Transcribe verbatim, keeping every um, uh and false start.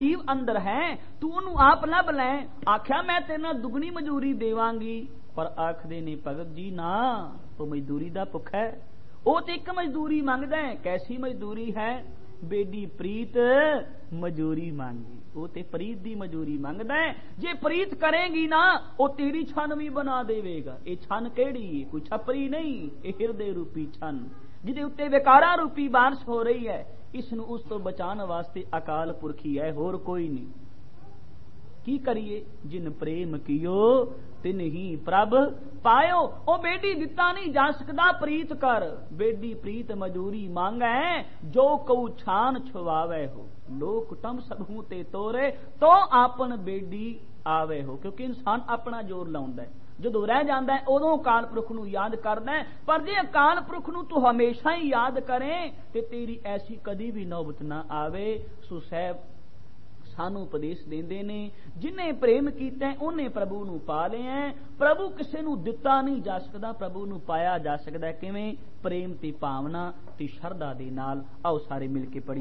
जीव अंदर है, तू उन्होंने आप लभ लै। आख्या मैं तेरे नाल दुगनी मजूरी देवांगी, पर आखदे ने भगत जी ना, वो मजदूरी दा भुख है। वो तो एक मजदूरी मंगदा है। कैसी मजदूरी है? बेडी प्रीत मजूरी मांगी। वो ते प्रीत दी मजूरी मंगदा है। जे प्रीत करेगी ना, वो तेरी छन भी बना देवेगा। ये छन केड़ी है? कोई छपरी नहीं, ये हृदय रूपी छन जिहदे उत्ते विकारा रूपी बारिश हो रही है। इसनूं उस तो बचाने वास्ते अकाल पुरखी है, होर कोई नहीं। की करिए? जिन प्रेम कियो तिन ही प्रभ पायो। ओ बेटी दिता नहीं जा सकदा, प्रीत कर। बेडी प्रीत मजूरी मांगै, जो कऊ छान छुवावे हो। लोक टम सबहू ते तोरे, तो आपन बेडी आवे हो। क्योंकि इंसान अपना जोर लाउंदा है, ਜਦੋਂ ਰਹਿ ਜਾਂਦਾ ਹੈ ਉਦੋਂ ਅਕਾਲ ਪੁਰਖ ਨੂੰ ਯਾਦ ਕਰਦਾ ਹੈ। ਪਰ ਜੇ ਅਕਾਲ ਪੁਰਖ ਨੂੰ ਤੂੰ ਹਮੇਸ਼ਾ ਹੀ ਯਾਦ ਕਰੇ ਤੇ ਤੇਰੀ ਐਸੀ ਕਦੀ ਵੀ ਨੌਬਤ ਨਾ ਆਵੇ। ਸੋ ਸਾਹਿਬ ਸਾਨੂੰ ਉਪਦੇਸ਼ ਦਿੰਦੇ ਨੇ, ਜਿਨੇ ਪ੍ਰੇਮ ਕੀਤਾ ਉਹਨੇ ਪ੍ਰਭੂ ਨੂੰ ਪਾ ਲਿਆ। ਪ੍ਰਭੂ ਕਿਸੇ ਨੂੰ ਦਿੱਤਾ ਨਹੀਂ ਜਾ ਸਕਦਾ, ਪ੍ਰਭੂ ਨੂੰ ਪਾਇਆ ਜਾ ਸਕਦਾ। ਕਿਵੇਂ? ਪ੍ਰੇਮ ਤੇ ਭਾਵਨਾ ਤੇ ਸ਼ਰਧਾ ਦੇ ਨਾਲ। ਆਓ ਸਾਰੇ ਮਿਲ ਕੇ ਪੜ੍ਹੀਏ।